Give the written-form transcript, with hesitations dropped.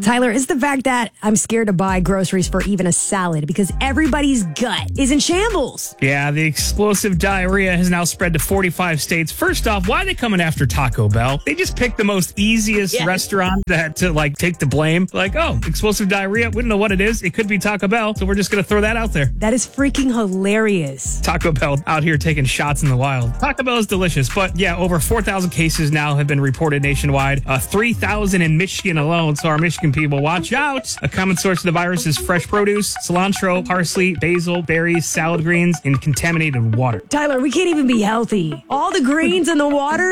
Tyler, it's the fact that I'm scared to buy groceries for even a salad because everybody's gut is in shambles. Yeah, the explosive diarrhea has now spread to 45 states. First off, why are they coming after Taco Bell? They just picked the most easiest restaurant to take the blame. Like, oh, explosive diarrhea, we don't know what it is. It could be Taco Bell, so we're just going to throw that out there. That is freaking hilarious. Taco Bell out here taking shots in the wild. Taco Bell is delicious, but yeah, over 4,000 cases now have been reported nationwide. 3,000 in Michigan alone, so our Michigan people, watch out. A common source of the virus is fresh produce, cilantro, parsley, basil, berries, salad greens, and contaminated water. Tyler, we can't even be healthy. All the greens in the water